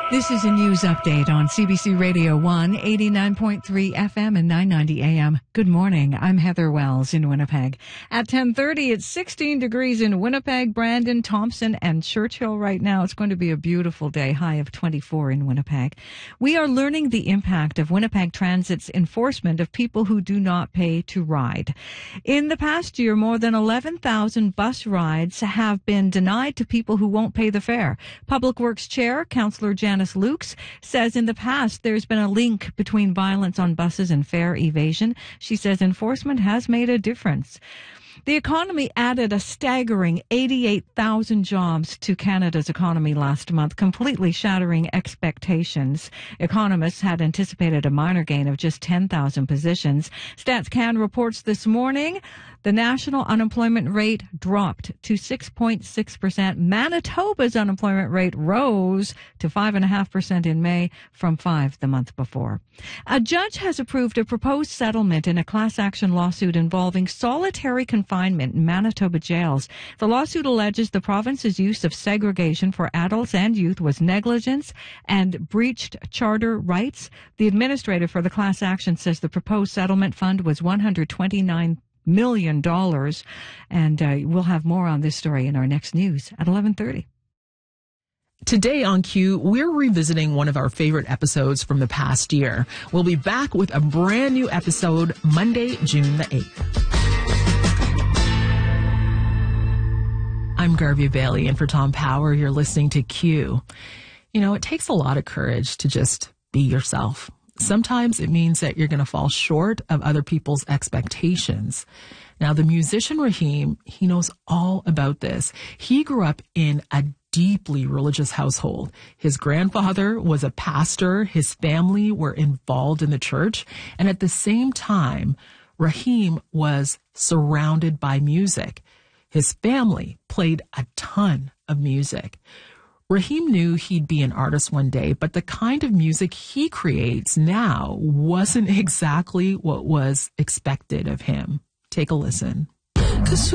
This is a news update on CBC Radio 1, 89.3 FM and 990 AM. Good morning. I'm Heather Wells in Winnipeg. At 10:30, it's 16 degrees in Winnipeg, Brandon, Thompson, and Churchill right now. It's going to be a beautiful day, high of 24 in Winnipeg. We are learning the impact of Winnipeg Transit's enforcement of people who do not pay to ride. In the past year, more than 11,000 bus rides have been denied to people who won't pay the fare. Public Works Chair, Councillor Janice Lukes, says in the past there's been a link between violence on buses and fare evasion. She says enforcement has made a difference. The economy added a staggering 88,000 jobs to Canada's economy last month, completely shattering expectations. Economists had anticipated a minor gain of just 10,000 positions. StatsCan reports this morning the national unemployment rate dropped to 6.6%. Manitoba's unemployment rate rose to 5.5% in May from 5% the month before. A judge has approved a proposed settlement in a class action lawsuit involving solitary confinement in Manitoba jails. The lawsuit alleges the province's use of segregation for adults and youth was negligence and breached charter rights. The administrator for the class action says the proposed settlement fund was $129 million. And we'll have more on this story in our next news at 11:30. Today on Q, we're revisiting one of our favorite episodes from the past year. We'll be back with a brand new episode Monday, June the 8th. I'm Garvey Bailey, and for Tom Power, you're listening to Q. You know, it takes a lot of courage to just be yourself. Sometimes it means that you're going to fall short of other people's expectations. Now, the musician Raheem, he knows all about this. He grew up in a deeply religious household. His grandfather was a pastor. His family were involved in the church. And at the same time, Raheem was surrounded by music. His family played a ton of music. Raheem knew he'd be an artist one day, but the kind of music he creates now wasn't exactly what was expected of him. Take a listen. 'Cause